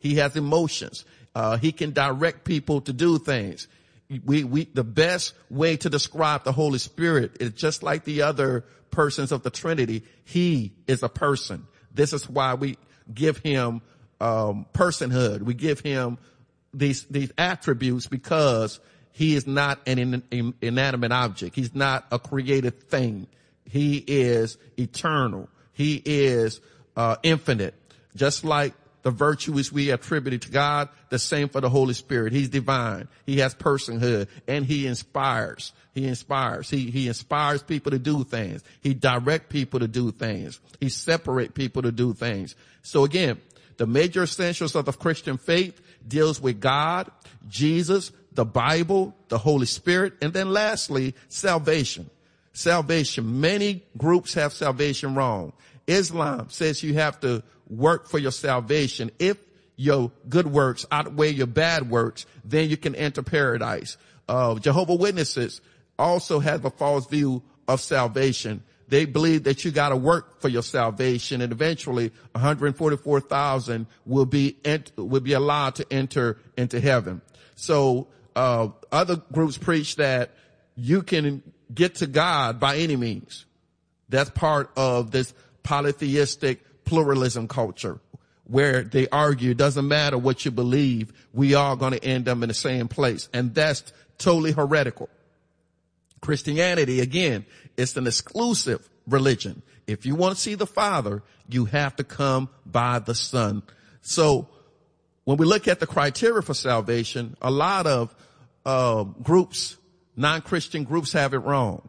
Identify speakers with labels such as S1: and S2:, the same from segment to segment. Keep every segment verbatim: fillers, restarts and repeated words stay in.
S1: He has emotions. Uh, he can direct people to do things. We, we, the best way to describe the Holy Spirit is just like the other persons of the Trinity. He is a person. This is why we give him, um, personhood. We give him these, these attributes because he is not an in, in, inanimate object. He's not a created thing. He is eternal. He is, uh, infinite. Just like the virtues we attributed to God, the same for the Holy Spirit. He's divine. He has personhood, and he inspires. He inspires. He, he inspires people to do things. He directs people to do things. He separates people to do things. So again, the major essentials of the Christian faith deals with God, Jesus, the Bible, the Holy Spirit, and then lastly, salvation. Salvation. Many groups have salvation wrong. Islam says you have to work for your salvation. If your good works outweigh your bad works, then you can enter paradise. Uh, Jehovah's Witnesses also have a false view of salvation. They believe that you got to work for your salvation, and eventually one hundred forty-four thousand will be ent- will be allowed to enter into heaven. So uh other groups preach that you can get to God by any means. That's part of this polytheistic pluralism culture where they argue it doesn't matter what you believe, we are going to end up in the same place. And that's totally heretical. Christianity, again, it's an exclusive religion. If you want to see the Father, you have to come by the Son. So when we look at the criteria for salvation, a lot of uh, groups, non-Christian groups, have it wrong.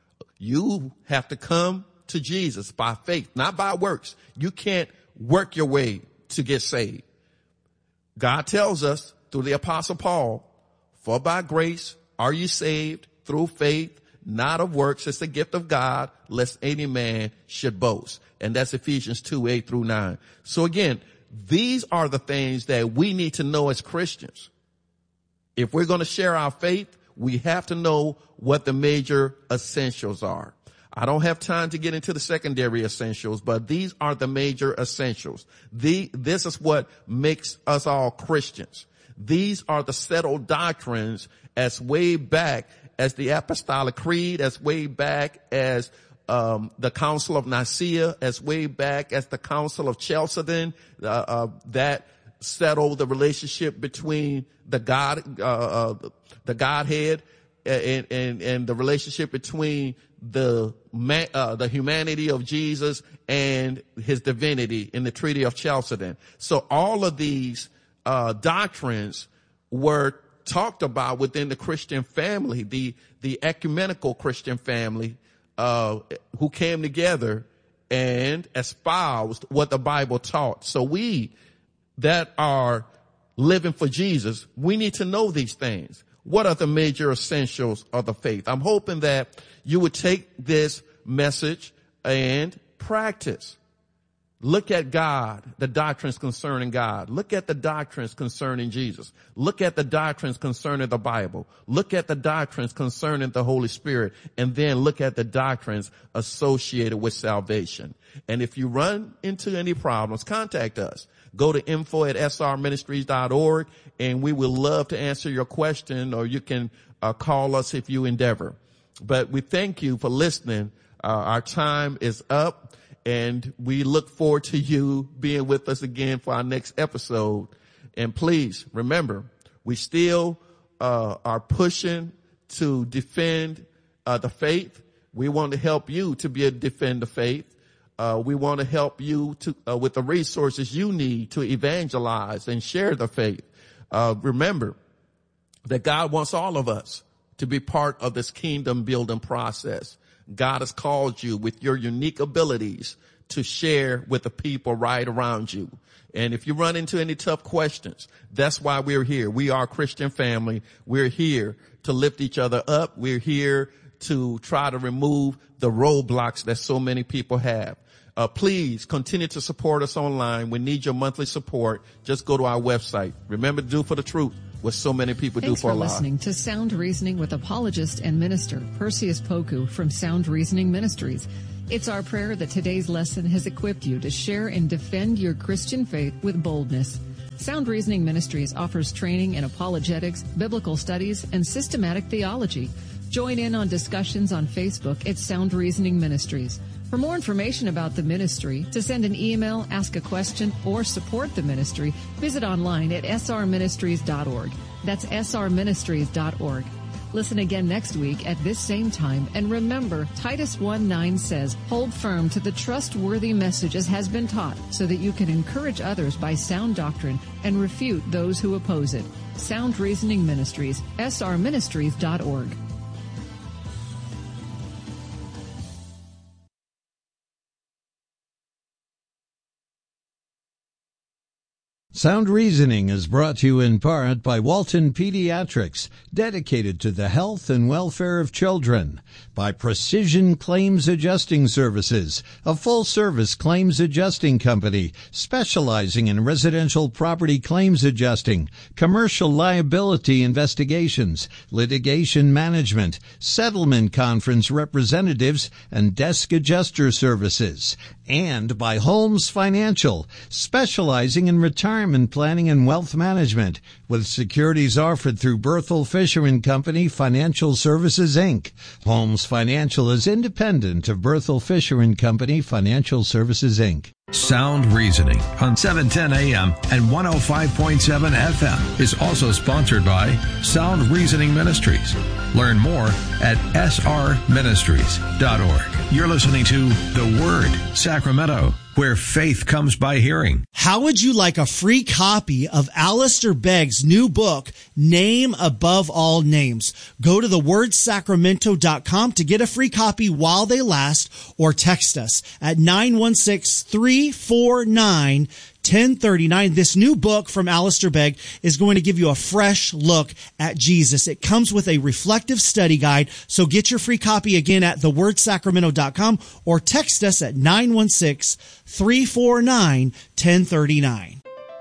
S1: You have to come to Jesus by faith, not by works. You can't work your way to get saved. God tells us through the Apostle Paul, for by grace are you saved through faith, not of works. It's the gift of God, lest any man should boast. And that's Ephesians two, eight through nine. So again, these are the things that we need to know as Christians. If we're going to share our faith, we have to know what the major essentials are. I don't have time to get into the secondary essentials, but these are the major essentials. The, this is what makes us all Christians. These are the settled doctrines as way back as the Apostolic Creed, as way back as um the Council of Nicaea, as way back as the Council of Chalcedon, uh, uh that settled the relationship between the God, uh, uh the Godhead and, and, and the relationship between the man, uh, the humanity of Jesus and his divinity in the Treaty of Chalcedon. So all of these, uh, doctrines were talked about within the Christian family, the, the ecumenical Christian family, uh, who came together and espoused what the Bible taught. So we that are living for Jesus, we need to know these things. What are the major essentials of the faith? I'm hoping that you would take this message and practice. Look at God, the doctrines concerning God. Look at the doctrines concerning Jesus. Look at the doctrines concerning the Bible. Look at the doctrines concerning the Holy Spirit. And then look at the doctrines associated with salvation. And if you run into any problems, contact us. Go to info at s r ministries dot org, and we would love to answer your question, or you can uh, call us if you endeavor. But we thank you for listening. Uh, our time is up, and we look forward to you being with us again for our next episode. And please remember, we still uh, are pushing to defend uh, the faith. We want to help you to be able to defend the faith. Uh, we want to help you to, uh, with the resources you need to evangelize and share the faith. Uh, remember that God wants all of us to be part of this kingdom building process. God has called you with your unique abilities to share with the people right around you. And if you run into any tough questions, that's why we're here. We are a Christian family. We're here to lift each other up. We're here to try to remove the roadblocks that so many people have. Uh, please continue to support us online. We need your monthly support. Just go to our website. Remember to do for the truth what so many people
S2: Thanks
S1: do for a lie.
S2: Thanks for listening to Sound Reasoning with apologist and minister Perseus Poku from Sound Reasoning Ministries. It's our prayer that today's lesson has equipped you to share and defend your Christian faith with boldness. Sound Reasoning Ministries offers training in apologetics, biblical studies, and systematic theology. Join in on discussions on Facebook at Sound Reasoning Ministries. For more information about the ministry, to send an email, ask a question, or support the ministry, visit online at s r ministries dot org. That's s r ministries dot org. Listen again next week at this same time, and remember, Titus one nine says, hold firm to the trustworthy message as has been taught, so that you can encourage others by sound doctrine and refute those who oppose it. Sound Reasoning Ministries, s r ministries dot org.
S3: Sound Reasoning is brought to you in part by Walton Pediatrics, dedicated to the health and welfare of children, by Precision Claims Adjusting Services, a full-service claims adjusting company specializing in residential property claims adjusting, commercial liability investigations, litigation management, settlement conference representatives, and desk adjuster services, and by Holmes Financial, specializing in retirement planning and wealth management, with securities offered through Berthel Fisher and Company Financial Services, Incorporated. Holmes Financial is independent of Berthel Fisher and Company Financial Services, Incorporated.
S4: Sound Reasoning on seven ten A M and one oh five point seven F M is also sponsored by Sound Reasoning Ministries. Learn more at s r ministries dot org. You're listening to The Word, Sacramento, where faith comes by hearing.
S5: How would you like a free copy of Alistair Begg's new book, Name Above All Names? Go to the word sacramento dot com to get a free copy while they last, or text us at nine one six, three four nine, ten thirty-nine. This new book from Alistair Begg is going to give you a fresh look at Jesus. It comes with a reflective study guide, so get your free copy again at the word sacramento dot com or text us at nine one six, three four nine, ten thirty-nine.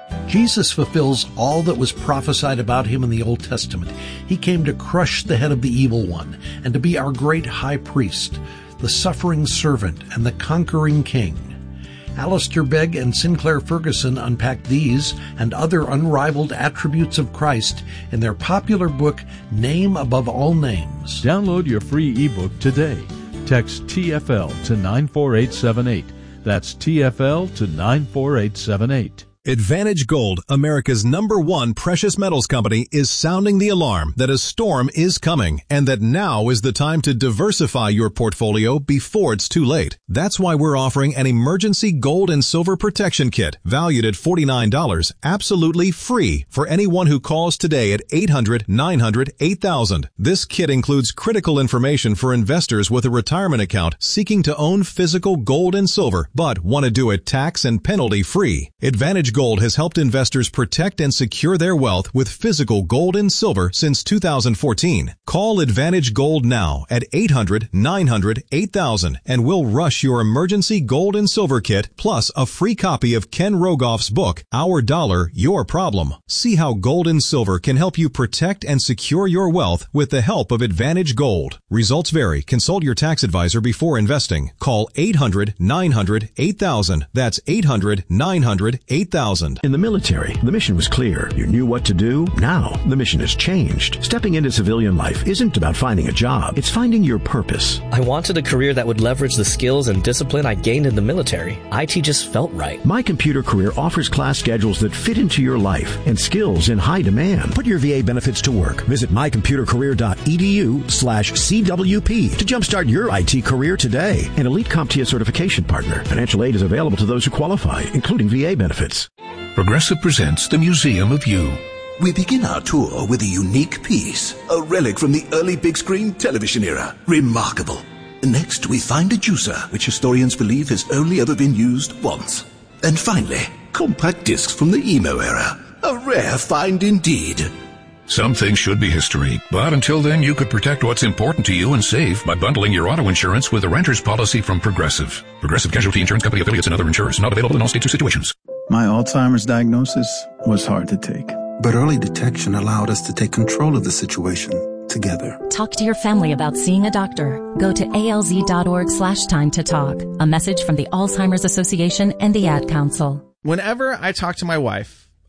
S6: Jesus fulfills all that was prophesied about him in the Old Testament. He came to crush the head of the evil one and to be our great high priest, the suffering servant and the conquering king. Alistair Begg and Sinclair Ferguson unpack these and other unrivaled attributes of Christ in their popular book, Name Above All Names.
S7: Download your free ebook today. Text T F L to nine four eight seven eight. That's T F L to nine four eight seven eight.
S8: Advantage Gold, America's number one precious metals company, is sounding the alarm that a storm is coming and that now is the time to diversify your portfolio before it's too late. That's why we're offering an emergency gold and silver protection kit valued at forty-nine dollars, absolutely free for anyone who calls today at eight hundred, nine hundred, eight thousand. This kit includes critical information for investors with a retirement account seeking to own physical gold and silver but want to do it tax and penalty free. Advantage Gold has helped investors protect and secure their wealth with physical gold and silver since two thousand fourteen. Call Advantage Gold now at eight hundred, nine hundred, eight thousand and we'll rush your emergency gold and silver kit plus a free copy of Ken Rogoff's book, Our Dollar, Your Problem. See how gold and silver can help you protect and secure your wealth with the help of Advantage Gold. Results vary. Consult your tax advisor before investing. Call eight hundred, nine hundred, eight thousand. That's eight hundred, nine hundred, eight thousand.
S9: In the military, the mission was clear. You knew what to do. Now, the mission has changed. Stepping into civilian life isn't about finding a job. It's finding your purpose.
S10: I wanted a career that would leverage the skills and discipline I gained in the military. I T just felt right.
S9: My Computer Career offers class schedules that fit into your life and skills in high demand. Put your V A benefits to work. Visit my computer career dot e d u slash C W P to jumpstart your I T career today. An Elite CompTIA certification partner. Financial aid is available to those who qualify, including V A benefits.
S4: Progressive presents the Museum of You.
S11: We begin our tour with a unique piece, a relic from the early big screen television era. Remarkable. Next, we find a juicer, which historians believe has only ever been used once. And finally, compact discs from the emo era. A rare find indeed.
S4: Some things should be history, but until then you could protect what's important to you and save by bundling your auto insurance with a renter's policy from Progressive. Progressive Casualty Insurance Company affiliates and other insurers. Not available in all states or situations.
S12: My Alzheimer's diagnosis was hard to take.
S13: But early detection allowed us to take control of the situation together.
S14: Talk to your family about seeing a doctor. Go to A L Z dot org slash time to talk. A message from the Alzheimer's Association and the Ad Council.
S15: Whenever I talk to my wife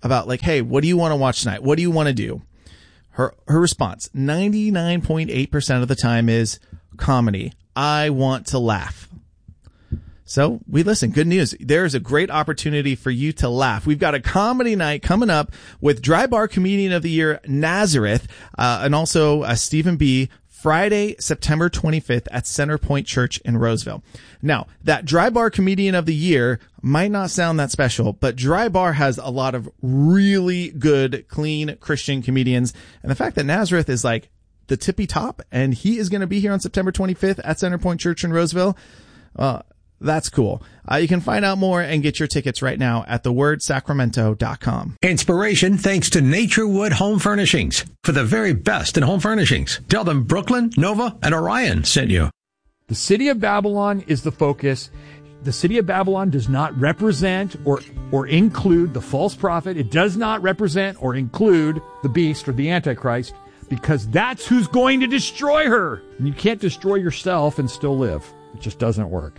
S15: about like, hey, what do you want to watch tonight? What do you want to do? Her, her response, ninety-nine point eight percent of the time is comedy. I want to laugh. So we listen. Good news. There's a great opportunity for you to laugh. We've got a comedy night coming up with Dry Bar Comedian of the Year, Nazareth, uh, and also uh, Stephen B. Friday, September twenty-fifth at Center Point Church in Roseville. Now, that Dry Bar Comedian of the Year might not sound that special, but Dry Bar has a lot of really good, clean Christian comedians. And the fact that Nazareth is like the tippy top and he is going to be here on September twenty-fifth at Center Point Church in Roseville, uh, that's cool. Uh, you can find out more and get your tickets right now at the word sacramento dot com.
S4: Inspiration thanks to Naturewood Home Furnishings. For the very best in home furnishings, tell them Brooklyn, Nova, and Orion sent you.
S16: The city of Babylon is the focus. The city of Babylon does not represent or, or include the false prophet. It does not represent or include the beast or the Antichrist, because that's who's going to destroy her. And you can't destroy yourself and still live. It just doesn't work.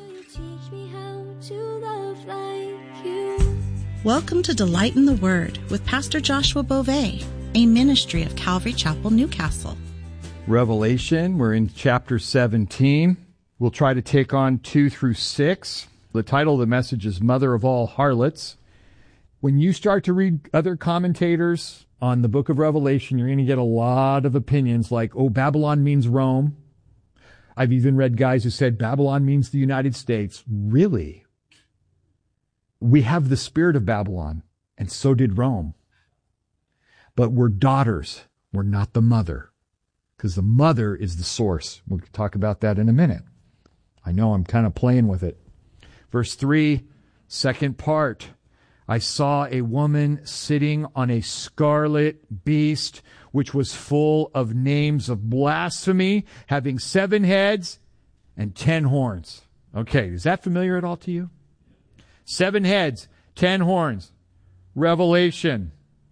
S17: Welcome to Delight in the Word with Pastor Joshua Beauvais, a ministry of Calvary Chapel, Newcastle.
S16: Revelation, we're in chapter seventeen. We'll try to take on two through six. The title of the message is Mother of All Harlots. When you start to read other commentators on the book of Revelation, you're going to get a lot of opinions like, oh, Babylon means Rome. I've even read guys who said Babylon means the United States. Really? We have the spirit of Babylon, and so did Rome. But we're daughters. We're not the mother, because the mother is the source. We'll talk about that in a minute. I know I'm kind of playing with it. Verse three, second part. I saw a woman sitting on a scarlet beast, which was full of names of blasphemy, having seven heads and ten horns. Okay, is that familiar at all to you? Seven heads, ten horns. Revelation,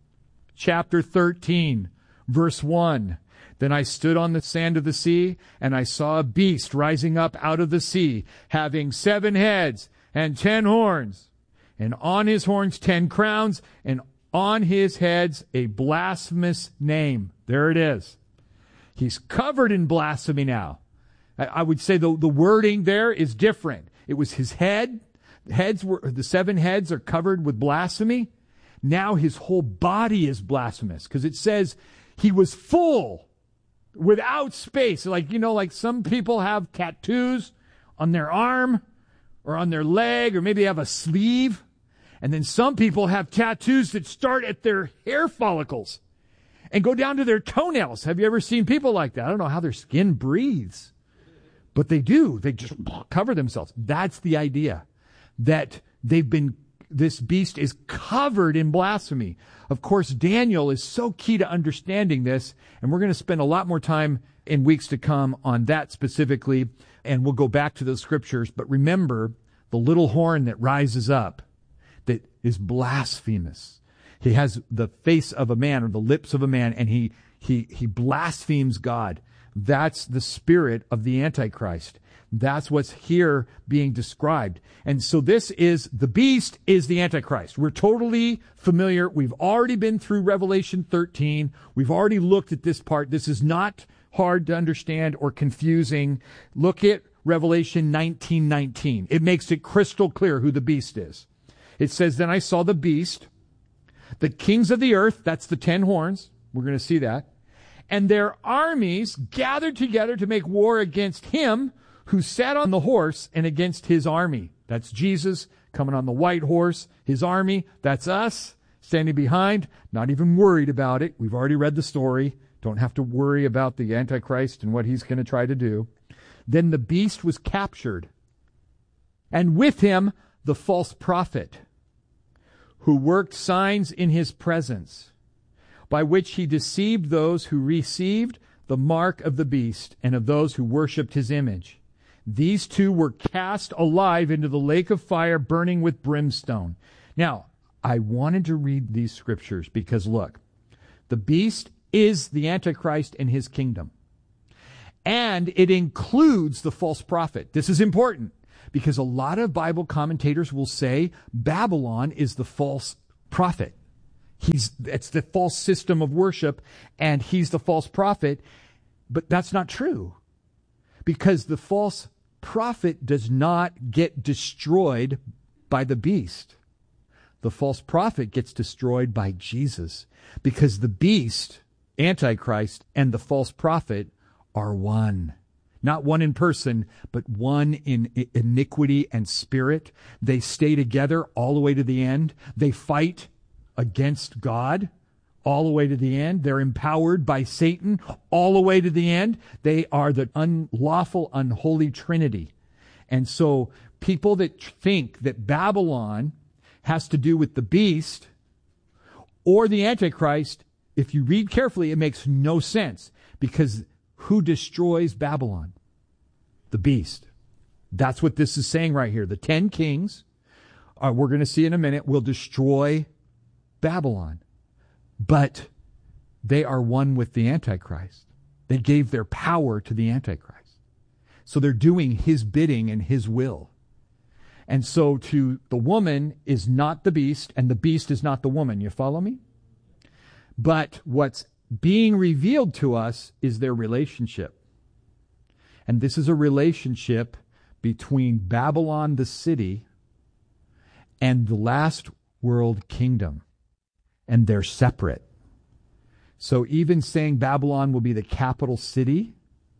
S16: chapter thirteen, verse one. Then I stood on the sand of the sea, and I saw a beast rising up out of the sea, having seven heads and ten horns, and on his horns ten crowns, and on his heads a blasphemous name. There it is. He's covered in blasphemy now. I, I would say the, the wording there is different. It was his head. Heads were, the seven heads are covered with blasphemy. Now his whole body is blasphemous, because it says he was full, without space. Like, you know, like some people have tattoos on their arm or on their leg, or maybe they have a sleeve. And then some people have tattoos that start at their hair follicles and go down to their toenails. Have you ever seen people like that? I don't know how their skin breathes, but they do. They just cover themselves. That's the idea. That they've been, this beast is covered in blasphemy. Of course, Daniel is so key to understanding this, and we're going to spend a lot more time in weeks to come on that specifically, and we'll go back to those scriptures. But remember, the little horn that rises up, that is blasphemous. He has the face of a man, or the lips of a man, and he, he, he blasphemes God. That's the spirit of the Antichrist. That's what's here being described. And so this is, the beast is the Antichrist. We're totally familiar. We've already been through Revelation thirteen. We've already looked at this part. This is not hard to understand or confusing. Look at Revelation nineteen nineteen. It makes it crystal clear who the beast is. It says, then I saw the beast, the kings of the earth, that's the ten horns. We're going to see that. And their armies gathered together to make war against him who sat on the horse and against his army. That's Jesus coming on the white horse. His army, that's us, standing behind, not even worried about it. We've already read the story. Don't have to worry about the Antichrist and what he's going to try to do. Then the beast was captured, and with him the false prophet, who worked signs in his presence, by which he deceived those who received the mark of the beast and of those who worshipped his image. These two were cast alive into the lake of fire burning with brimstone. Now, I wanted to read these scriptures because, look, the beast is the Antichrist and his kingdom. And it includes the false prophet. This is important because a lot of Bible commentators will say Babylon is the false prophet. He's, it's the false system of worship, and he's the false prophet. But that's not true, because the false prophet does not get destroyed by the beast. The false prophet gets destroyed by Jesus, because the beast, Antichrist, and the false prophet are one. Not one in person, but one in iniquity and spirit. They stay together all the way to the end. They fight against God all the way to the end. They're empowered by Satan all the way to the end. They are the unlawful, unholy trinity. And so people that think that Babylon has to do with the beast or the Antichrist, if you read carefully, it makes no sense, because who destroys Babylon? The beast. That's what this is saying right here. The ten kings, uh, we're going to see in a minute, will destroy Babylon. But they are one with the Antichrist. They gave their power to the Antichrist. So they're doing his bidding and his will. And so to the woman is not the beast, and the beast is not the woman. You follow me? But what's being revealed to us is their relationship. And this is a relationship between Babylon the city and the last world kingdom. And they're separate. So even saying Babylon will be the capital city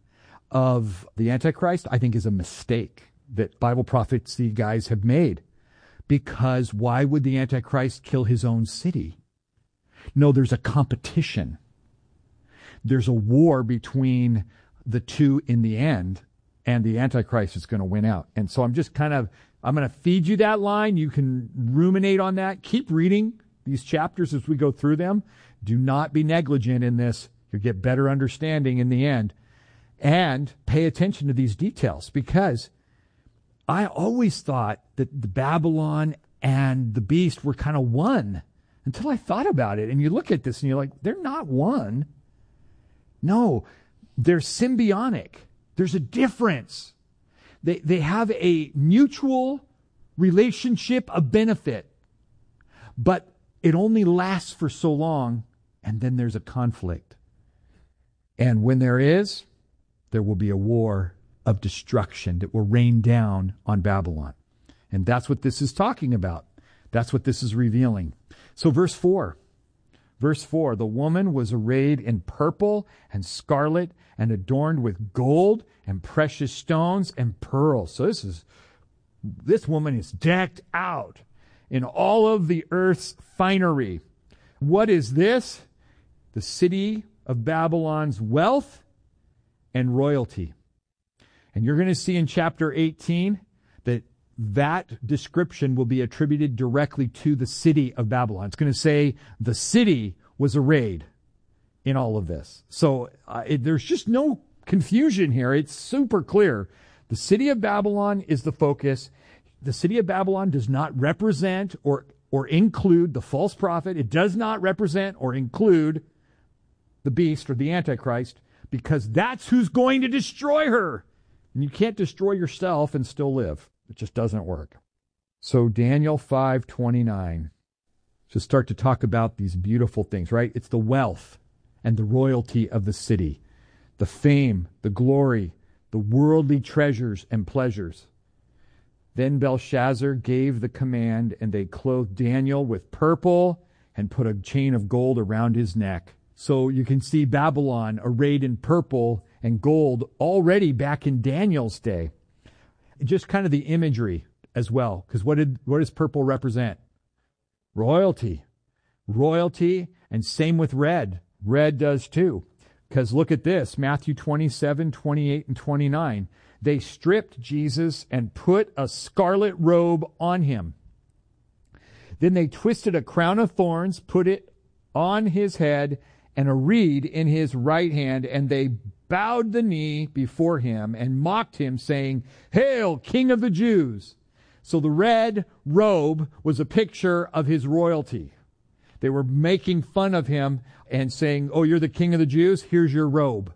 S16: of the Antichrist, I think is a mistake that Bible prophecy guys have made. Because why would the Antichrist kill his own city? No, there's a competition. There's a war between the two in the end, and the Antichrist is going to win out. And so I'm just kind of, I'm going to feed you that line. You can ruminate on that. Keep reading these chapters as we go through them. Do not be negligent in this. You'll get better understanding in the end. And pay attention to these details, because I always thought that the Babylon and the beast were kind of one until I thought about it. And you look at this and you're like, they're not one. No, they're symbiotic. There's a difference. They, they have a mutual relationship of benefit, but it only lasts for so long, and then there's a conflict. And when there is, there will be a war of destruction that will rain down on Babylon. And that's what this is talking about. That's what this is revealing. So verse four. Verse four, the woman was arrayed in purple and scarlet and adorned with gold and precious stones and pearls. So this is, this woman is decked out in all of the earth's finery. What is this? The city of Babylon's wealth and royalty. And you're going to see in chapter eighteen that that description will be attributed directly to the city of Babylon. It's going to say the city was arrayed in all of this. So uh, it, there's just no confusion here. It's super clear. The city of Babylon is the focus. The city of Babylon does not represent or, or include the false prophet. It does not represent or include the beast or the Antichrist, because that's who's going to destroy her. And you can't destroy yourself and still live. It just doesn't work. So Daniel five twenty-nine. To start to talk about these beautiful things, right? It's the wealth and the royalty of the city, the fame, the glory, the worldly treasures and pleasures. Then Belshazzar gave the command, and they clothed Daniel with purple and put a chain of gold around his neck. So you can see Babylon arrayed in purple and gold already back in Daniel's day. Just kind of the imagery as well, because what did what does purple represent? Royalty. Royalty, and same with red. Red does too. Because look at this, Matthew twenty-seven, twenty-eight, and twenty-nine. They stripped Jesus and put a scarlet robe on him. Then they twisted a crown of thorns, put it on his head, and a reed in his right hand, and they bowed the knee before him and mocked him, saying, "Hail, King of the Jews!" So the red robe was a picture of his royalty. They were making fun of him and saying, "Oh, you're the King of the Jews? Here's your robe."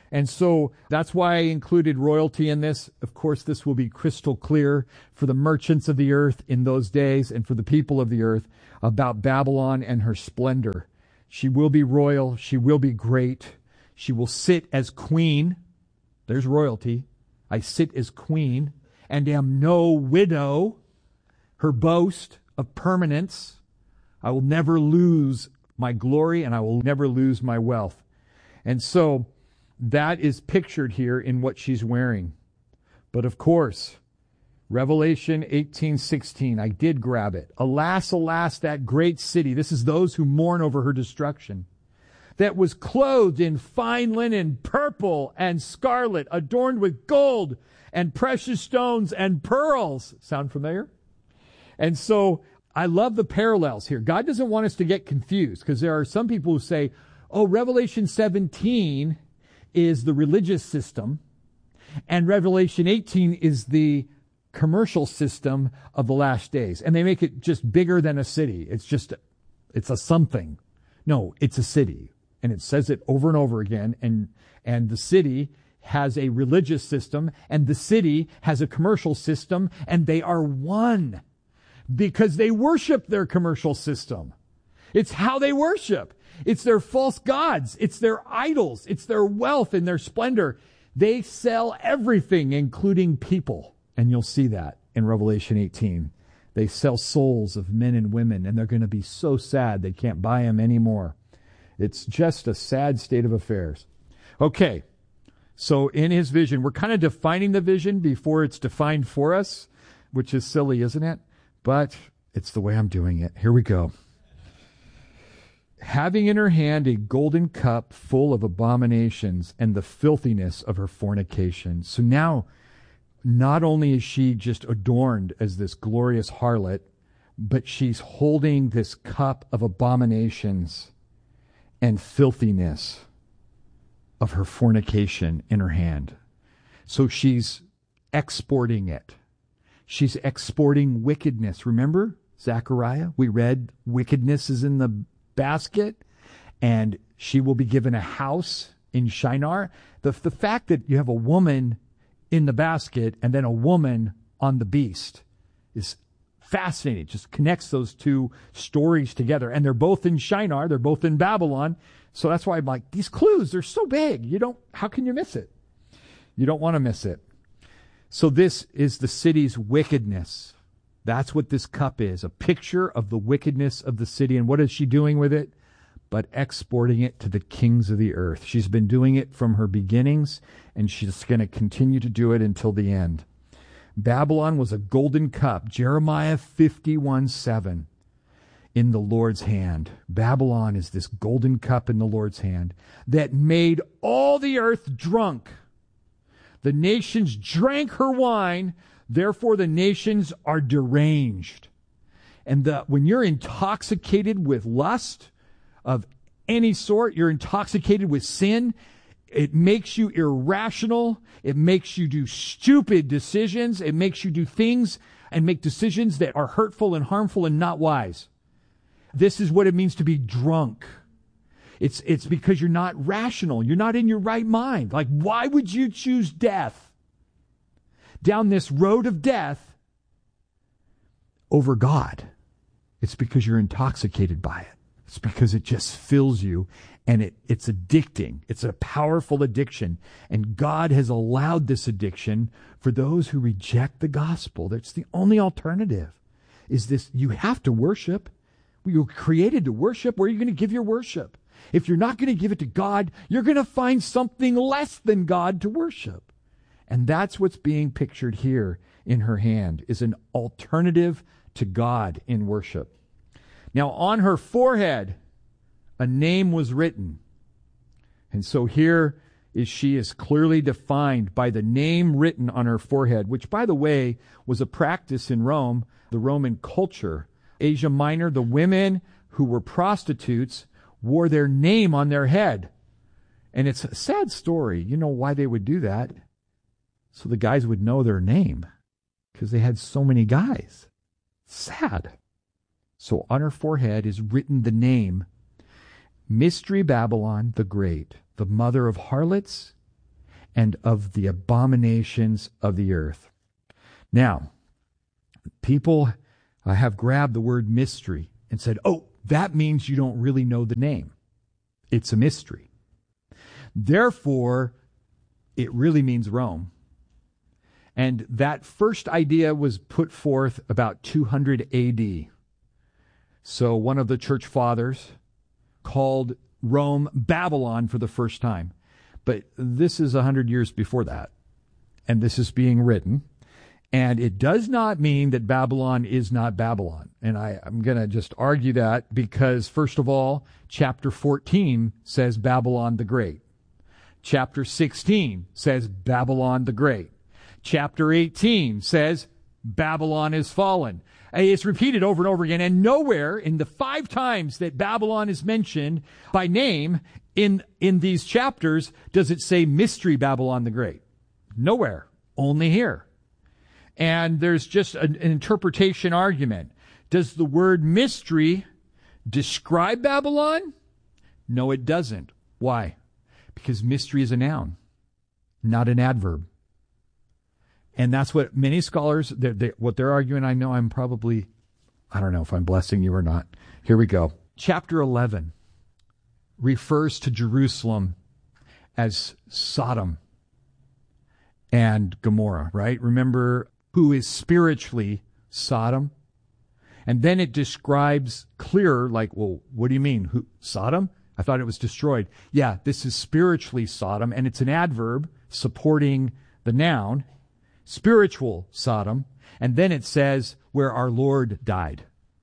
S16: And so that's why I included royalty in this. Of course, this will be crystal clear for the merchants of the earth in those days and for the people of the earth about Babylon and her splendor. She will be royal. She will be great. She will sit as queen. There's royalty. I sit as queen and am no widow. Her boast of permanence. I will never lose my glory and I will never lose my wealth. And so that is pictured here in what she's wearing. But of course, Revelation eighteen sixteen, I did grab it. Alas, alas, that great city. This is those who mourn over her destruction. That was clothed in fine linen, purple and scarlet, adorned with gold and precious stones and pearls. Sound familiar? And so I love the parallels here. God doesn't want us to get confused because there are some people who say, oh, Revelation seventeen is the religious system and Revelation eighteen is the commercial system of the last days. And they make it just bigger than a city. It's just, it's a something. No, it's a city. And it says it over and over again. And, and the city has a religious system and the city has a commercial system and they are one because they worship their commercial system. It's how they worship. It's their false gods. It's their idols. It's their wealth and their splendor. They sell everything, including people. And you'll see that in Revelation eighteen. They sell souls of men and women, and they're going to be so sad they can't buy them anymore. It's just a sad state of affairs. Okay, so in his vision, we're kind of defining the vision before it's defined for us, which is silly, isn't it? But it's the way I'm doing it. Here we go. Having in her hand a golden cup full of abominations and the filthiness of her fornication. So now, not only is she just adorned as this glorious harlot, but she's holding this cup of abominations and filthiness of her fornication in her hand. So she's exporting it. She's exporting wickedness. Remember, Zechariah? We read wickedness is in the basket, and she will be given a house in Shinar. The, the fact that you have a woman in the basket and then a woman on the beast is fascinating. It just connects those two stories together. And they're both in Shinar. They're both in Babylon. So that's why I'm like, these clues, they're so big. You don't, how can you miss it? You don't want to miss it. So this is the city's wickedness. That's what this cup is, a picture of the wickedness of the city. And what is she doing with it? But exporting it to the kings of the earth. She's been doing it from her beginnings, and she's going to continue to do it until the end. Babylon was a golden cup, Jeremiah fifty-one seven, in the Lord's hand. Babylon is this golden cup in the Lord's hand that made all the earth drunk. The nations drank her wine, therefore the nations are deranged. And the, when you're intoxicated with lust of any sort, you're intoxicated with sin, it makes you irrational, it makes you do stupid decisions, it makes you do things and make decisions that are hurtful and harmful and not wise. This is what it means to be drunk. It's, it's because you're not rational, you're not in your right mind. Like, why would you choose death down this road of death over God? It's because you're intoxicated by it. It's because it just fills you, and it, it's addicting. It's a powerful addiction. And God has allowed this addiction for those who reject the gospel. That's the only alternative. Is this, you have to worship. You were created to worship. Where are you going to give your worship? If you're not going to give it to God, you're going to find something less than God to worship. And that's what's being pictured here in her hand, is an alternative to God in worship. Now, on her forehead, a name was written. And so here is she is clearly defined by the name written on her forehead, which, by the way, was a practice in Rome, the Roman culture. Asia Minor, the women who were prostitutes wore their name on their head. And it's a sad story. You know why they would do that? So the guys would know their name, because they had so many guys. Sad. So on her forehead is written the name, Mystery Babylon the Great, the mother of harlots and of the abominations of the earth. Now, people uh, have grabbed the word mystery and said, oh, that means you don't really know the name. It's a mystery. Therefore, it really means Rome. And that first idea was put forth about two hundred A D. So one of the church fathers called Rome Babylon for the first time. But this is one hundred years before that. And this is being written. And it does not mean that Babylon is not Babylon. And I, I'm going to just argue that because, first of all, chapter fourteen says Babylon the Great. Chapter sixteen says Babylon the Great. Chapter eighteen says Babylon is fallen. It's repeated over and over again, and nowhere in the five times that Babylon is mentioned by name in, in these chapters does it say Mystery Babylon the Great. Nowhere. Only here. And there's just an, an interpretation argument. Does the word mystery describe Babylon? No, it doesn't. Why? Because mystery is a noun, not an adverb. And that's what many scholars, they're, they, what they're arguing, I know I'm probably, I don't know if I'm blessing you or not. Here we go. Chapter eleven refers to Jerusalem as Sodom and Gomorrah, right? Remember who is spiritually Sodom? And then it describes clearer, like, well, what do you mean? Who, Sodom? I thought it was destroyed. Yeah, this is spiritually Sodom, and it's an adverb supporting the noun. Spiritual Sodom, and then it says where our Lord died,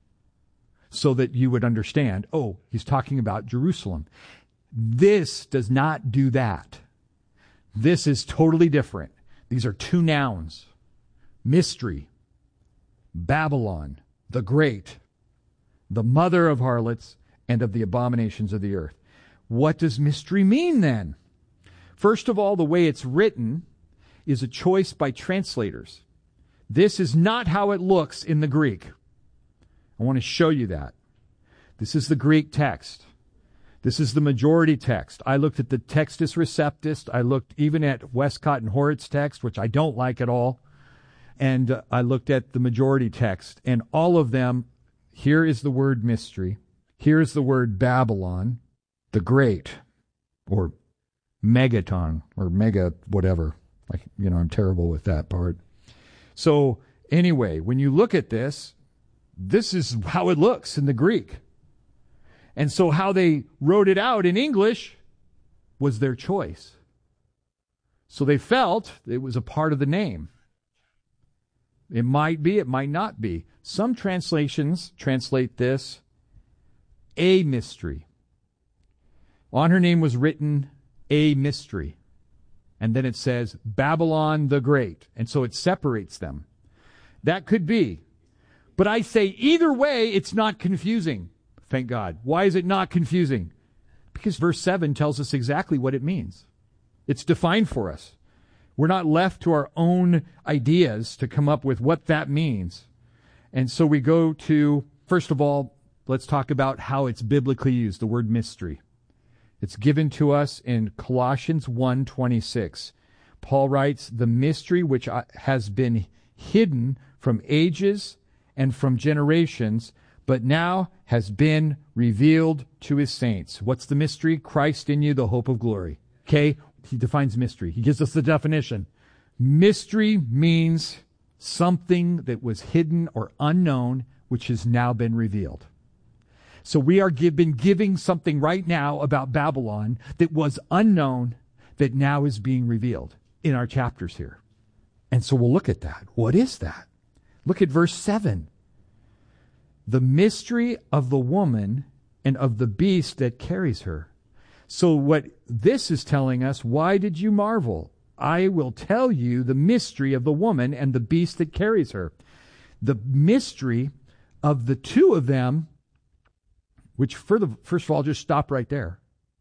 S16: so that you would understand, oh, he's talking about Jerusalem. This does not do that. This is totally different. These are two nouns. Mystery, Babylon, the Great, the mother of harlots and of the abominations of the earth. What does mystery mean then? First of all, the way it's written is a choice by translators. This is not how it looks in the Greek. I want to show you that. This is the Greek text. This is the majority text. I looked at the Textus Receptus. I looked even at Westcott and Hort's text, which I don't like at all. And uh, I looked at the majority text. And all of them, here is the word mystery. Here is the word Babylon, the Great, or megaton, or mega whatever. Like, you know, I'm terrible with that part. So anyway, when you look at this, this is how it looks in the Greek. And so how they wrote it out in English was their choice. So they felt it was a part of the name. It might be, it might not be. Some translations translate this a mystery. On her name was written a mystery. And then it says Babylon the Great. And so it separates them. That could be. But I say either way, it's not confusing. Thank God. Why is it not confusing? Because verse seven tells us exactly what it means. It's defined for us. We're not left to our own ideas to come up with what that means. And so we go to, first of all, let's talk about how it's biblically used, the word mystery. It's given to us in Colossians one twenty-six. Paul writes, the mystery which has been hidden from ages and from generations, but now has been revealed to his saints. What's the mystery? Christ in you, the hope of glory. Okay? He defines mystery. He gives us the definition. Mystery means something that was hidden or unknown, which has now been revealed. So we are give, been giving something right now about Babylon that was unknown, that now is being revealed in our chapters here. And so we'll look at that. What is that? Look at verse seven. The mystery of the woman and of the beast that carries her. So what this is telling us, why did you marvel? I will tell you the mystery of the woman and the beast that carries her. The mystery of the two of them, which for the, first of all, just stop right there.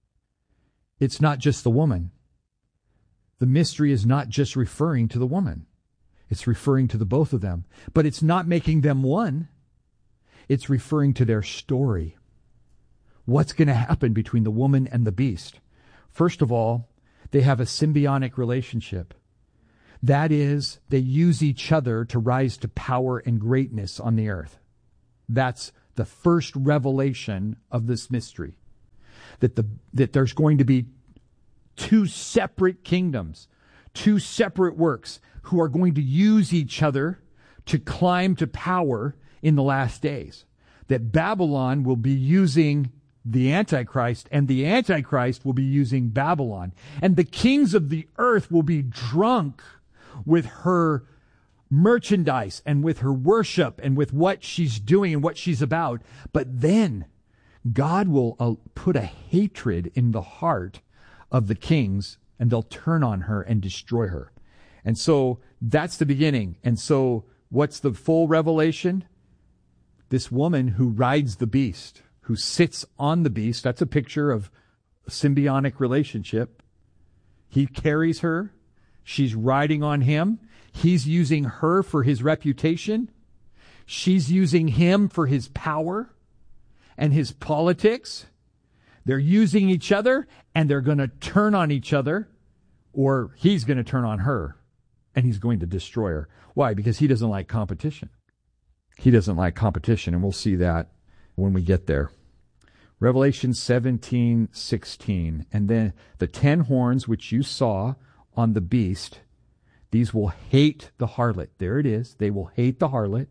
S16: It's not just the woman. The mystery is not just referring to the woman. It's referring to the both of them. But it's not making them one. It's referring to their story. What's going to happen between the woman and the beast? First of all, They have a symbiotic relationship. That is, they use each other to rise to power and greatness on the earth. That's the first revelation of this mystery. That the that there's going to be two separate kingdoms, two separate works who are going to use each other to climb to power in the last days. That Babylon will be using the Antichrist, and the Antichrist will be using Babylon. And the kings of the earth will be drunk with her merchandise and with her worship and with what she's doing and what she's about. But then God will uh, put a hatred in the heart of the kings, and they'll turn on her and destroy her. And so that's the beginning. And so what's the full revelation? This woman who rides the beast, who sits on the beast, that's a picture of a symbiotic relationship. He carries her. She's riding on him. He's using her for his reputation. She's using him for his power and his politics. They're using each other, and they're going to turn on each other, or he's going to turn on her, and he's going to destroy her. Why? Because he doesn't like competition. He doesn't like competition, and we'll see that when we get there. Revelation seventeen sixteen. And then the ten horns which you saw on the beast, these will hate the harlot. There it is. They will hate the harlot,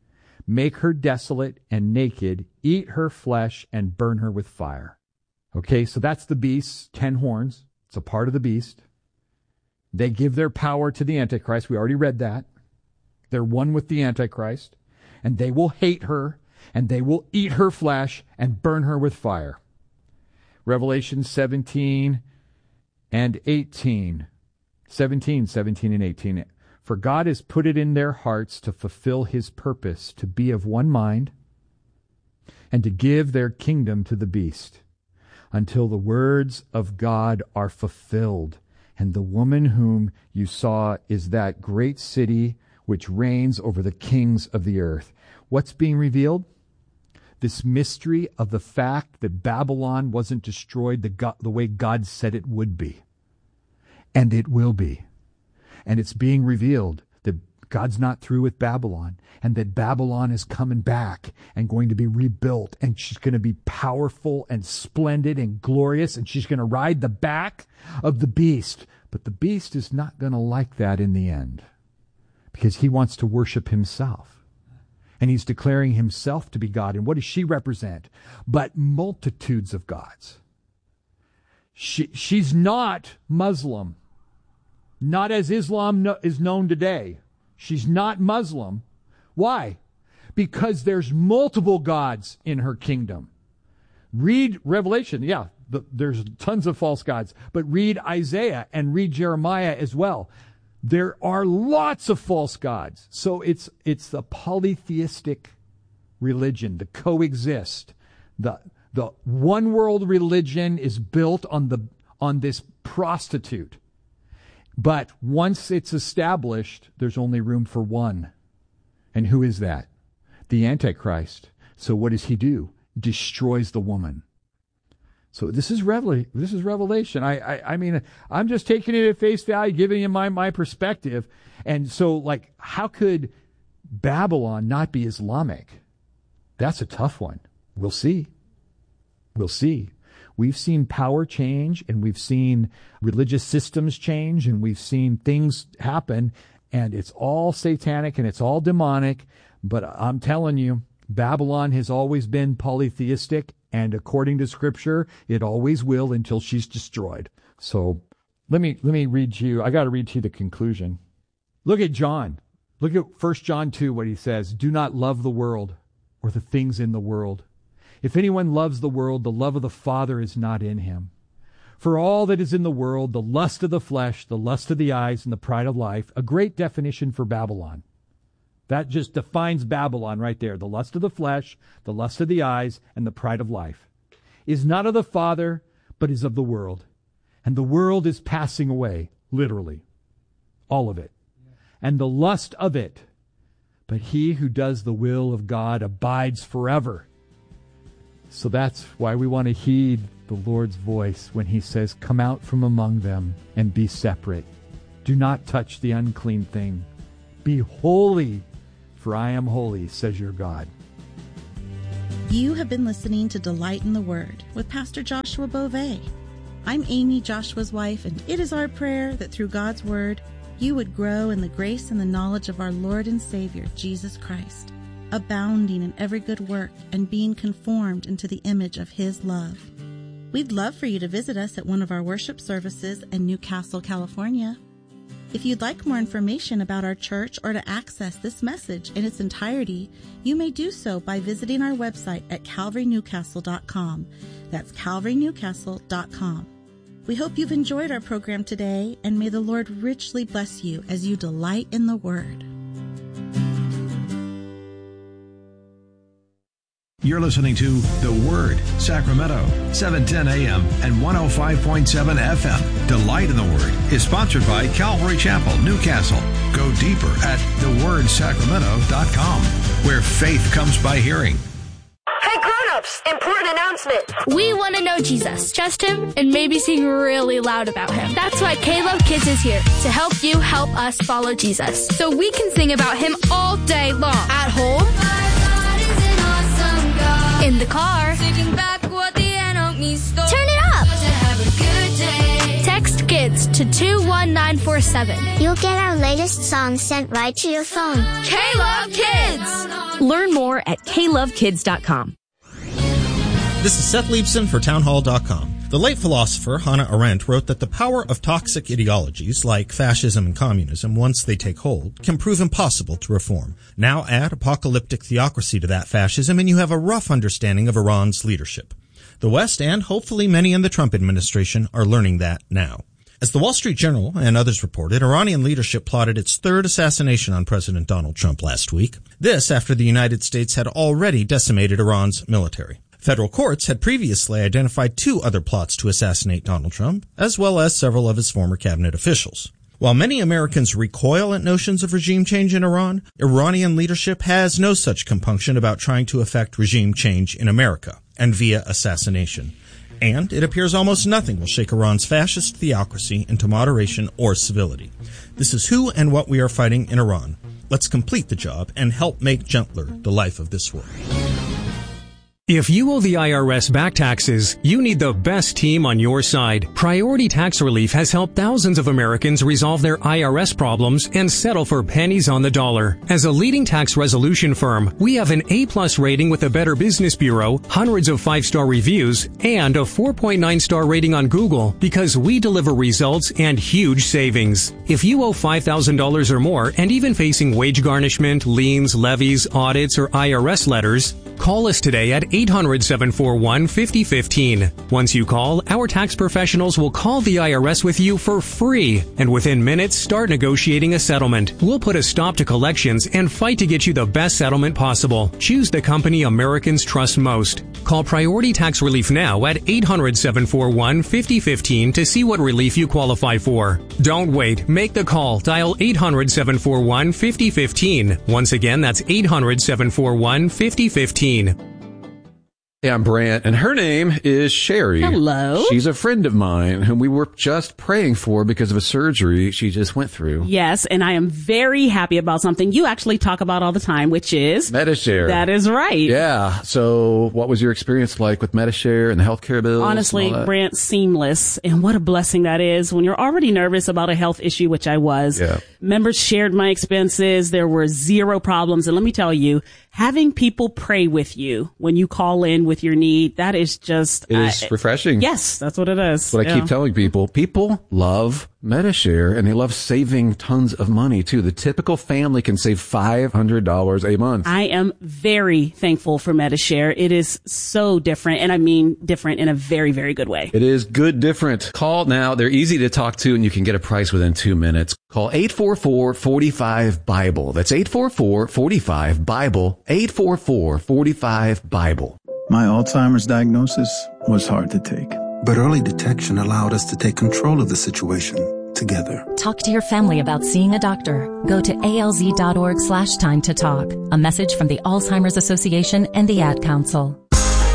S16: make her desolate and naked, eat her flesh, and burn her with fire. Okay, so that's the beast's ten horns. It's a part of the beast. They give their power to the Antichrist. We already read that. They're one with the Antichrist. And they will hate her, and they will eat her flesh and burn her with fire. Revelation seventeen and eighteen. seventeen, seventeen and eighteen. For God has put it in their hearts to fulfill his purpose, to be of one mind, and to give their kingdom to the beast, until the words of God are fulfilled. And the woman whom you saw is that great city which reigns over the kings of the earth. What's being revealed? This mystery of the fact that Babylon wasn't destroyed the, God, the way God said it would be. And it will be. And it's being revealed that God's not through with Babylon, and that Babylon is coming back and going to be rebuilt, and she's going to be powerful and splendid and glorious, and she's going to ride the back of the beast. But the beast is not going to like that in the end, because he wants to worship himself. And he's declaring himself to be God. And what does she represent? But multitudes of gods. She, she's not Muslim. Not as Islam no, is known today. She's not Muslim. Why? Because there's multiple gods in her kingdom. Read Revelation. Yeah, the, there's tons of false gods. But read Isaiah and read Jeremiah as well. There are lots of false gods. So it's it's the polytheistic religion, the coexist. The the one world religion is built on the on this prostitute. But once it's established, there's only room for one. And who is that? The Antichrist. So what does he do? Destroys the woman. So this is revel- this is revelation. I, I I mean, I'm just taking it at face value, giving you my, my perspective. And so, like, how could Babylon not be Islamic? That's a tough one. We'll see. We'll see. We've seen power change, and we've seen religious systems change, and we've seen things happen, and it's all satanic and it's all demonic. But I'm telling you, Babylon has always been polytheistic, and according to Scripture, it always will until she's destroyed. So let me let me read to you. I got to read to you the conclusion. Look at John. Look at First John two, what he says. Do not love the world or the things in the world. If anyone loves the world, the love of the Father is not in him. For all that is in the world, the lust of the flesh, the lust of the eyes, and the pride of life, a great definition for Babylon. That just defines Babylon right there. The lust of the flesh, the lust of the eyes, and the pride of life is not of the Father, but is of the world. And the world is passing away, literally. All of it. And the lust of it. But he who does the will of God abides forever. So that's why we want to heed the Lord's voice when he says, "Come out from among them and be separate. Do not touch the unclean thing. Be holy, for I am holy, says your God."
S17: You have been listening to Delight in the Word with Pastor Joshua Beauvais. I'm Amy, Joshua's wife, and it is our prayer that through God's Word, you would grow in the grace and the knowledge of our Lord and Savior, Jesus Christ, abounding in every good work and being conformed into the image of His love. We'd love for you to visit us at one of our worship services in Newcastle, California. If you'd like more information about our church or to access this message in its entirety, you may do so by visiting our website at calvary newcastle dot com. That's calvary newcastle dot com. We hope you've enjoyed our program today, and may the Lord richly bless you as you delight in the Word.
S4: You're listening to The Word, Sacramento, seven ten a.m. and one oh five point seven F M. Delight in the Word is sponsored by Calvary Chapel, Newcastle. Go deeper at the word sacramento dot com, where faith comes by hearing.
S18: Hey grown-ups, important announcement.
S19: We want to know Jesus, trust Him, and maybe sing really loud about Him. That's why K-Love Kids is here, to help you help us follow Jesus. So we can sing about Him all day long. At home, in the car, back what the enemy stole. Turn it up. Text KIDS to two one nine four seven.
S20: You'll get our latest song sent right to your phone.
S19: K-Love Kids.
S21: Learn more at k love kids dot com.
S22: This is Seth Leibson for townhall dot com. The late philosopher Hannah Arendt wrote that the power of toxic ideologies like fascism and communism, once they take hold, can prove impossible to reform. Now add apocalyptic theocracy to that fascism and you have a rough understanding of Iran's leadership. The West, and hopefully many in the Trump administration, are learning that now. As the Wall Street Journal and others reported, Iranian leadership plotted its third assassination on President Donald Trump last week. This after the United States had already decimated Iran's military. Federal courts had previously identified two other plots to assassinate Donald Trump, as well as several of his former cabinet officials. While many Americans recoil at notions of regime change in Iran, Iranian leadership has no such compunction about trying to effect regime change in America, and via assassination. And it appears almost nothing will shake Iran's fascist theocracy into moderation or civility. This is who and what we are fighting in Iran. Let's complete the job and help make gentler the life of this world.
S23: If you owe the I R S back taxes, you need the best team on your side. Priority Tax Relief has helped thousands of Americans resolve their I R S problems and settle for pennies on the dollar. As a leading tax resolution firm, we have an A-plus rating with the Better Business Bureau, hundreds of five-star reviews, and a four point nine star rating on Google because we deliver results and huge savings. If you owe five thousand dollars or more and even facing wage garnishment, liens, levies, audits, or I R S letters, call us today at eight hundred, seven four one, five oh one five. Once you call, our tax professionals will call the I R S with you for free, and within minutes start negotiating a settlement. We'll put a stop to collections and fight to get you the best settlement possible. Choose the company Americans trust most. Call Priority Tax Relief now at eight hundred, seven four one, five oh one five to see what relief you qualify for. Don't wait. Make the call. Dial eight hundred, seven four one, five oh one five. Once again, that's eight hundred, seven four one, five oh one five.
S24: Hey, I'm Brant, and her name is Sherry.
S25: Hello.
S24: She's a friend of mine whom we were just praying for because of a surgery she just went through.
S25: Yes, and I am very happy about something you actually talk about all the time, which is
S24: Medi-Share.
S25: That is right.
S24: Yeah. So what was your experience like with Medi-Share and the healthcare bills?
S25: Honestly, Brant, seamless. And what a blessing that is when you're already nervous about a health issue, which I was.
S24: Yeah.
S25: Members shared my expenses. There were zero problems. And let me tell you, having people pray with you when you call in with your need, that is just...
S24: It is uh, refreshing.
S25: Yes, that's what it is.
S24: That's what
S25: yeah.
S24: I keep telling people. People love Medi-Share, and they love saving tons of money, too. The typical family can save five hundred dollars a month.
S25: I am very thankful for Medi-Share. It is so different, and I mean different in a very, very good way.
S24: It is good different. Call now. They're easy to talk to, and you can get a price within two minutes. Call eight four four, four five, BIBLE. That's eight four four, four five, BIBLE. eight four four, four five, BIBLE.
S12: My Alzheimer's diagnosis was hard to take.
S13: But early detection allowed us to take control of the situation together.
S14: Talk to your family about seeing a doctor. Go to alz.org slash time to talk. A message from the Alzheimer's Association and the Ad Council.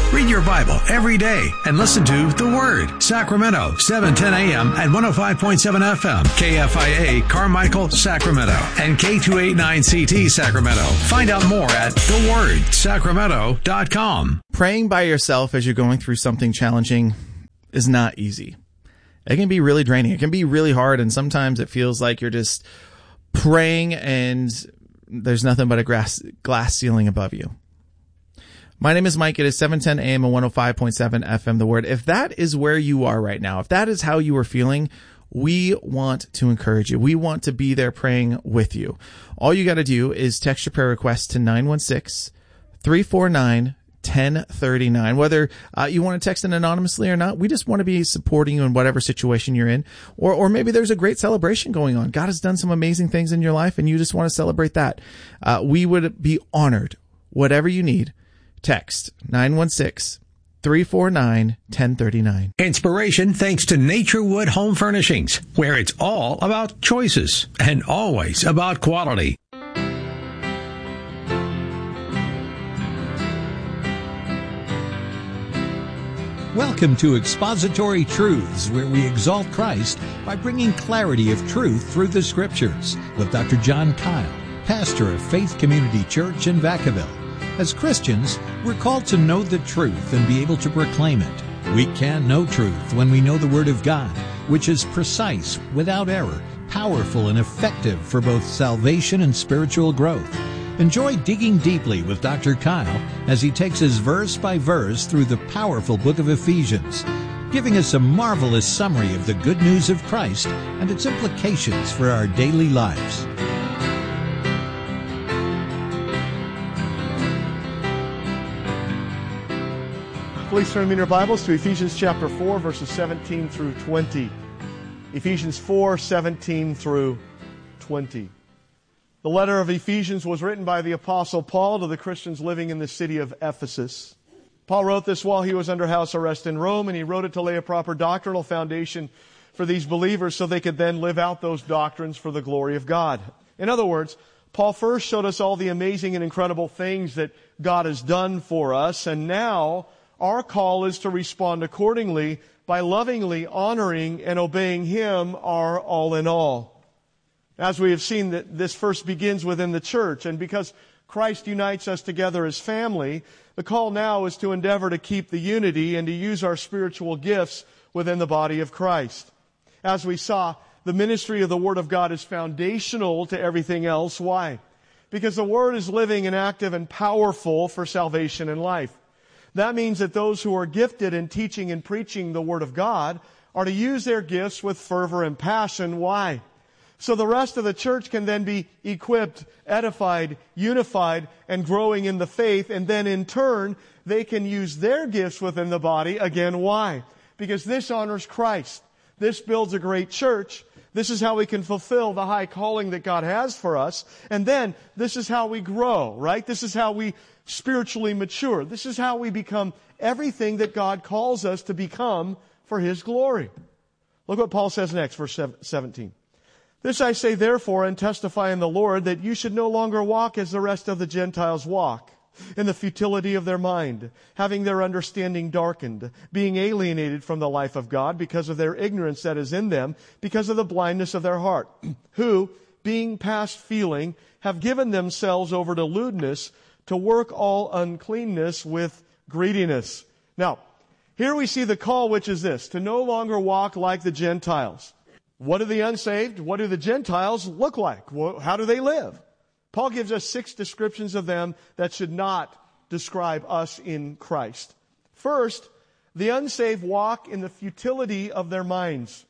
S4: Read your Bible every day and listen to The Word. Sacramento, seven ten a.m. at one oh five point seven F M. K F I A, Carmichael, Sacramento. And K two eighty-nine C T, Sacramento. Find out more at the word sacramento dot com.
S15: Praying by yourself as you're going through something challenging is not easy. It can be really draining. It can be really hard, and sometimes it feels like you're just praying and there's nothing but a glass, glass ceiling above you. My name is Mike. It is seven ten a.m. and one oh five point seven F M, The Word. If that is where you are right now, if that is how you are feeling, we want to encourage you. We want to be there praying with you. All you got to do is text your prayer request to nine one six, three four nine, one oh three nine. Whether uh, you want to text in anonymously or not, we just want to be supporting you in whatever situation you're in. Or or maybe there's a great celebration going on. God has done some amazing things in your life and you just want to celebrate that. Uh, we would be honored. Whatever you need, text nine one six, three four nine, one oh three nine.
S4: Inspiration thanks to Naturewood Home Furnishings, where it's all about choices and always about quality.
S1: Welcome to Expository Truths, where we exalt Christ by bringing clarity of truth through the Scriptures, with Doctor John Kyle, pastor of Faith Community Church in Vacaville. As Christians, we're called to know the truth and be able to proclaim it. We can know truth when we know the Word of God, which is precise, without error, powerful, and effective for both salvation and spiritual growth. Enjoy digging deeply with Doctor Kyle as he takes us verse by verse through the powerful book of Ephesians, giving us a marvelous summary of the good news of Christ and its implications for our daily lives.
S2: Please turn in your Bibles to Ephesians chapter four, verses seventeen through twenty. Ephesians four, seventeen through twenty. The letter of Ephesians was written by the Apostle Paul to the Christians living in the city of Ephesus. Paul wrote this while he was under house arrest in Rome, and he wrote it to lay a proper doctrinal foundation for these believers so they could then live out those doctrines for the glory of God. In other words, Paul first showed us all the amazing and incredible things that God has done for us, and now our call is to respond accordingly by lovingly honoring and obeying Him, our all in all. As we have seen, that this first begins within the church, and because Christ unites us together as family, the call now is to endeavor to keep the unity and to use our spiritual gifts within the body of Christ. As we saw, the ministry of the Word of God is foundational to everything else. Why? Because the Word is living and active and powerful for salvation and life. That means that those who are gifted in teaching and preaching the Word of God are to use their gifts with fervor and passion. Why? So the rest of the church can then be equipped, edified, unified, and growing in the faith. And then in turn, they can use their gifts within the body. Again, why? Because this honors Christ. This builds a great church. This is how we can fulfill the high calling that God has for us. And then this is how we grow, right? This is how we spiritually mature. This is how we become everything that God calls us to become for His glory. Look what Paul says next, verse seventeen. This I say therefore and testify in the Lord, that you should no longer walk as the rest of the Gentiles walk, in the futility of their mind, having their understanding darkened, being alienated from the life of God because of their ignorance that is in them, because of the blindness of their heart, who, being past feeling, have given themselves over to lewdness, to work all uncleanness with greediness. Now, here we see the call, which is this, to no longer walk like the Gentiles. What do the unsaved, what do the Gentiles look like? How do they live? Paul gives us six descriptions of them that should not describe us in Christ. First, the unsaved walk in the futility of their minds.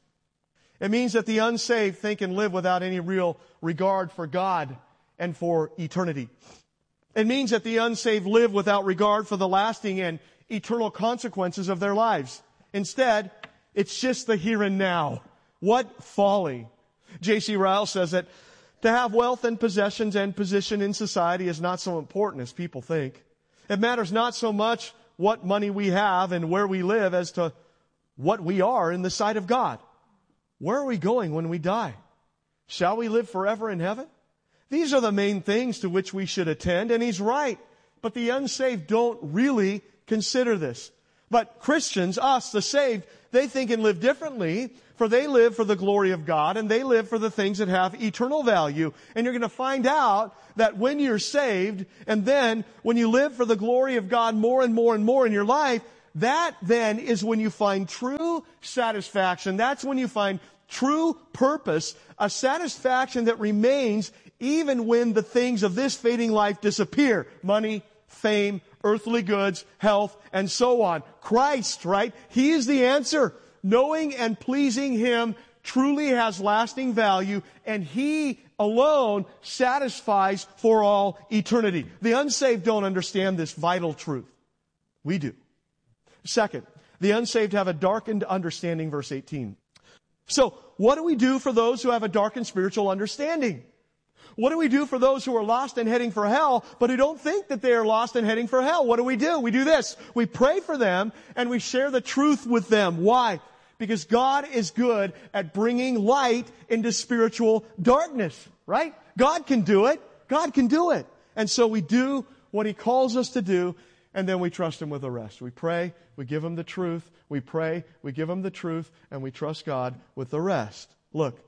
S2: It means that the unsaved think and live without any real regard for God and for eternity. It means that the unsaved live without regard for the lasting and eternal consequences of their lives. Instead, it's just the here and now. What folly. J C Ryle says that to have wealth and possessions and position in society is not so important as people think. It matters not so much what money we have and where we live as to what we are in the sight of God. Where are we going when we die? Shall we live forever in heaven? These are the main things to which we should attend, and he's right. But the unsaved don't really Consider this. But Christians, us, the saved, they think and live differently, for they live for the glory of God, and they live for the things that have eternal value. And you're going to find out that when you're saved, and then when you live for the glory of God more and more and more in your life, that then is when you find true satisfaction. That's when you find true purpose, a satisfaction that remains even when the things of this fading life disappear. Money, fame, earthly goods, health, and so on. Christ, right? He is the answer. Knowing and pleasing Him truly has lasting value, and He alone satisfies for all eternity. The unsaved don't understand this vital truth. We do. Second, the unsaved have a darkened understanding, verse eighteen. So, what do we do for those who have a darkened spiritual understanding? What do we do for those who are lost and heading for hell, but who don't think that they are lost and heading for hell? What do we do? We do this. We pray for them, and we share the truth with them. Why? Because God is good at bringing light into spiritual darkness, right? God can do it. God can do it. And so we do what He calls us to do, and then we trust Him with the rest. We pray, we give Him the truth. We pray, we give Him the truth, and we trust God with the rest. Look,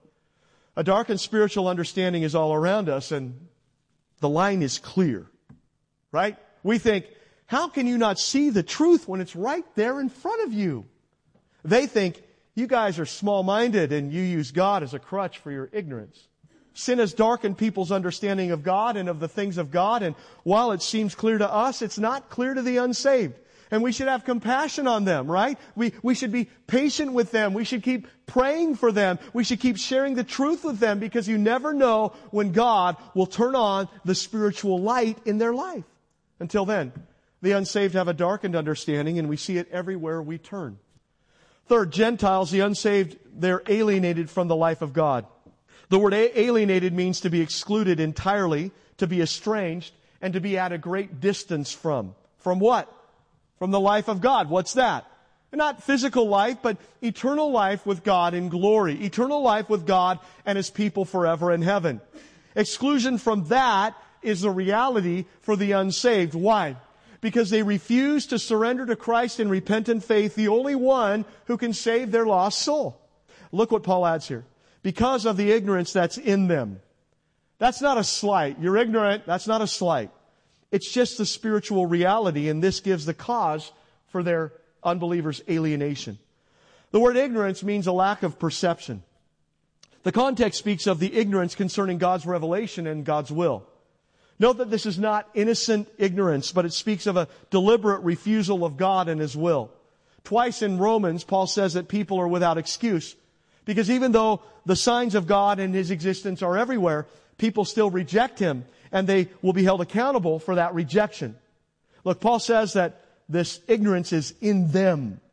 S2: a darkened spiritual understanding is all around us, and the line is clear, right? We think, how can you not see the truth when it's right there in front of you? They think, you guys are small-minded and you use God as a crutch for your ignorance. Sin has darkened people's understanding of God and of the things of God, and while it seems clear to us, it's not clear to the unsaved. And we should have compassion on them, right? We, we should be patient with them. We should keep praying for them. We should keep sharing the truth with them, because you never know when God will turn on the spiritual light in their life. Until then, the unsaved have a darkened understanding, and we see it everywhere we turn. Third, Gentiles, the unsaved, they're alienated from the life of God. The word alienated means to be excluded entirely, to be estranged, and to be at a great distance from. From what? From the life of God. What's that? Not physical life, but eternal life with God in glory. Eternal life with God and His people forever in heaven. Exclusion from that is the reality for the unsaved. Why? Because they refuse to surrender to Christ in repentant faith, the only one who can save their lost soul. Look what Paul adds here. Because of the ignorance that's in them. That's not a slight. You're ignorant. That's not a slight. It's just the spiritual reality, and this gives the cause for their unbelievers' alienation. The word ignorance means a lack of perception. The context speaks of the ignorance concerning God's revelation and God's will. Note that this is not innocent ignorance, but it speaks of a deliberate refusal of God and His will. Twice in Romans, Paul says that people are without excuse, because even though the signs of God and His existence are everywhere, people still reject Him, and they will be held accountable for that rejection. Look, Paul says that this ignorance is in them.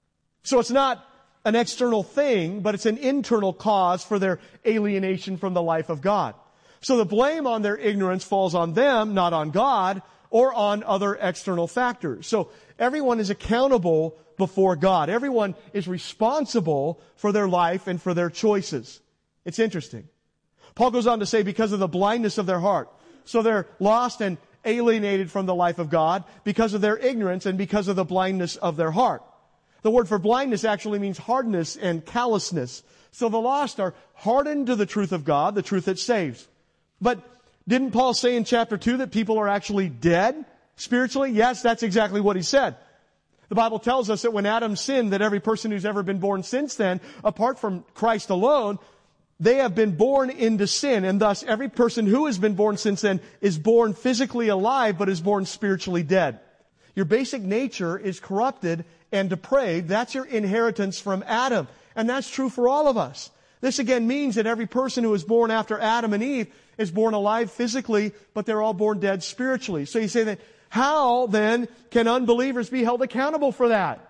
S2: So it's not an external thing, but it's an internal cause for their alienation from the life of God. So the blame on their ignorance falls on them, not on God, or on other external factors. So everyone is accountable before God. Everyone is responsible for their life and for their choices. It's interesting. Paul goes on to say, because of the blindness of their heart. So they're lost and alienated from the life of God because of their ignorance and because of the blindness of their heart. The word for blindness actually means hardness and callousness. So the lost are hardened to the truth of God, the truth that saves. But didn't Paul say in chapter two that people are actually dead spiritually? Yes, that's exactly what he said. The Bible tells us that when Adam sinned, that every person who's ever been born since then, apart from Christ alone, they have been born into sin, and thus every person who has been born since then is born physically alive, but is born spiritually dead. Your basic nature is corrupted and depraved. That's your inheritance from Adam, and that's true for all of us. This again means that every person who was born after Adam and Eve is born alive physically, but they're all born dead spiritually. So you say that, how then can unbelievers be held accountable for that?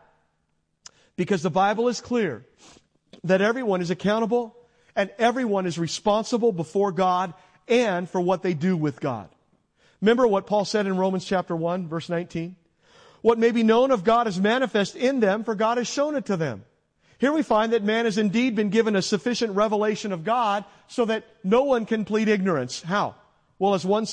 S2: Because the Bible is clear that everyone is accountable and everyone is responsible before God and for what they do with God. Remember what Paul said in Romans chapter one, verse nineteen? What may be known of God is manifest in them, for God has shown it to them. Here we find that man has indeed been given a sufficient revelation of God so that no one can plead ignorance. How? Well, as one said,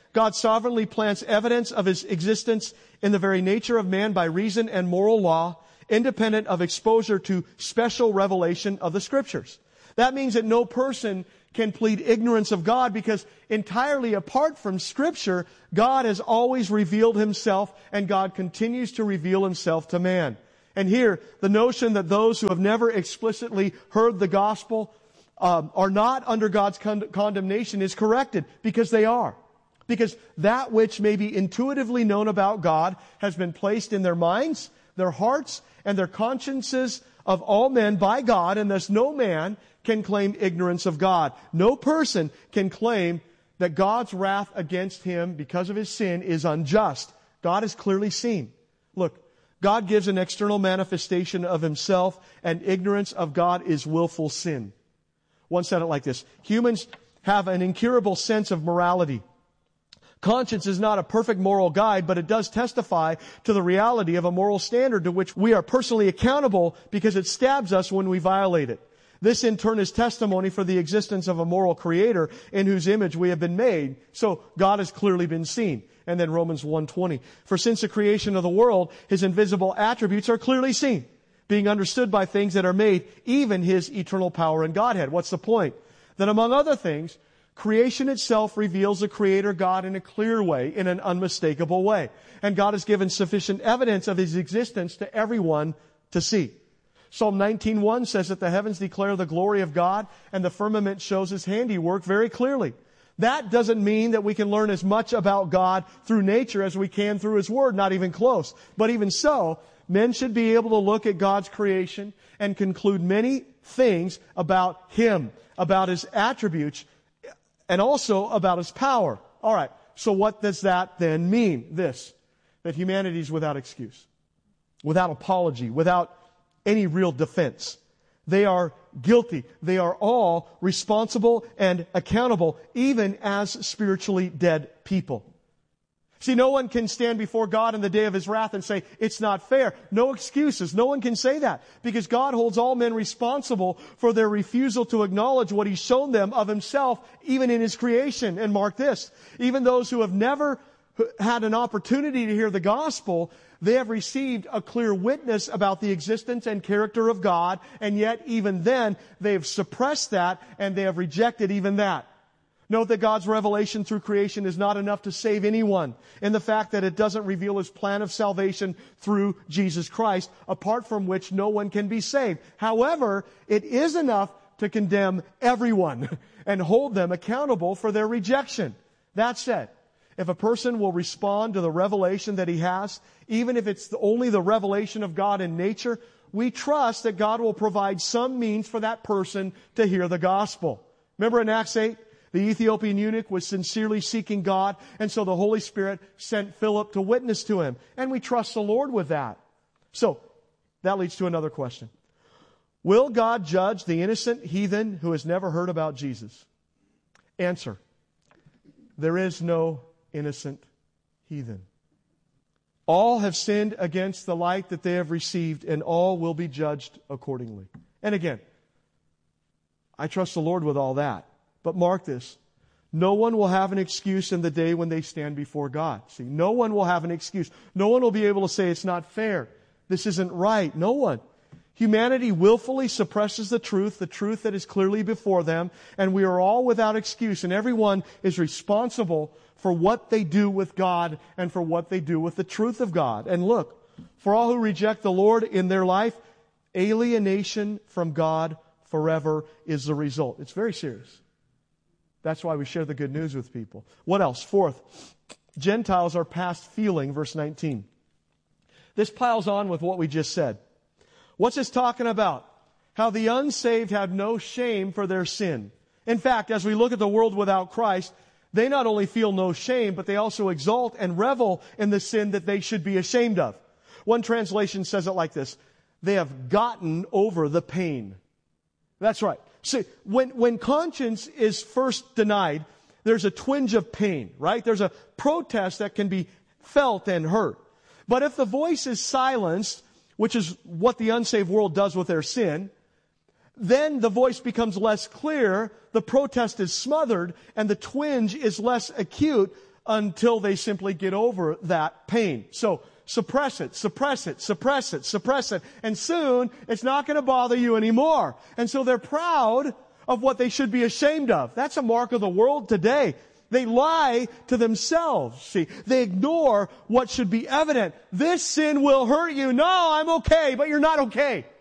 S2: God sovereignly plants evidence of his existence in the very nature of man by reason and moral law, independent of exposure to special revelation of the Scriptures. That means that no person can plead ignorance of God, because entirely apart from Scripture, God has always revealed himself, and God continues to reveal himself to man. And here, the notion that those who have never explicitly heard the gospel um, are not under God's con- condemnation is corrected, because they are. Because that which may be intuitively known about God has been placed in their minds, their hearts, and their consciences of all men by God, and thus no man can claim ignorance of God. No person can claim that God's wrath against him because of his sin is unjust. God is clearly seen. Look, God gives an external manifestation of himself, and ignorance of God is willful sin. One said it like this: humans have an incurable sense of morality. Conscience is not a perfect moral guide, but it does testify to the reality of a moral standard to which we are personally accountable, because it stabs us when we violate it. This in turn is testimony for the existence of a moral creator in whose image we have been made. So God has clearly been seen. And then Romans one twenty. For since the creation of the world, his invisible attributes are clearly seen, being understood by things that are made, even his eternal power and Godhead. What's the point? That among other things, creation itself reveals the Creator God in a clear way, in an unmistakable way. And God has given sufficient evidence of his existence to everyone to see. Psalm nineteen one says that the heavens declare the glory of God, and the firmament shows his handiwork very clearly. That doesn't mean that we can learn as much about God through nature as we can through his word, not even close. But even so, men should be able to look at God's creation and conclude many things about him, about his attributes, and also about his power. All right, so what does that then mean? This, that humanity is without excuse, without apology, without any real defense. They are guilty. They are all responsible and accountable, even as spiritually dead people. See, no one can stand before God in the day of his wrath and say, it's not fair. No excuses. No one can say that, because God holds all men responsible for their refusal to acknowledge what he's shown them of himself, even in his creation. And mark this, even those who have never had an opportunity to hear the gospel, they have received a clear witness about the existence and character of God, and yet even then they have suppressed that, and they have rejected even that. Note that God's revelation through creation is not enough to save anyone, in the fact that it doesn't reveal his plan of salvation through Jesus Christ, apart from which no one can be saved. However, it is enough to condemn everyone and hold them accountable for their rejection. That said, if a person will respond to the revelation that he has, even if it's only the revelation of God in nature, we trust that God will provide some means for that person to hear the gospel. Remember in Acts eight, the Ethiopian eunuch was sincerely seeking God, and so the Holy Spirit sent Philip to witness to him. And we trust the Lord with that. So, that leads to another question. Will God judge the innocent heathen who has never heard about Jesus? Answer: there is no innocent heathen. All have sinned against the light that they have received, and all will be judged accordingly. And again, I trust the Lord with all that. But mark this, no one will have an excuse in the day when they stand before God. See, no one will have an excuse. No one will be able to say it's not fair. This isn't right. No one. Humanity willfully suppresses the truth, the truth that is clearly before them, and we are all without excuse, and everyone is responsible for what they do with God and for what they do with the truth of God. And look, for all who reject the Lord in their life, alienation from God forever is the result. It's very serious. That's why we share the good news with people. What else? Fourth, Gentiles are past feeling, verse nineteen. This piles on with what we just said. What's this talking about? How the unsaved have no shame for their sin. In fact, as we look at the world without Christ, they not only feel no shame, but they also exalt and revel in the sin that they should be ashamed of. One translation says it like this: they have gotten over the pain. That's right. See, when, when conscience is first denied, there's a twinge of pain, right? There's a protest that can be felt and heard. But if the voice is silenced, which is what the unsaved world does with their sin, then the voice becomes less clear, the protest is smothered, and the twinge is less acute until they simply get over that pain. So suppress it, suppress it, suppress it, suppress it, and soon it's not going to bother you anymore. And so they're proud of what they should be ashamed of. That's a mark of the world today. They lie to themselves. See, they ignore what should be evident. This sin will hurt you. No, I'm okay, but you're not okay.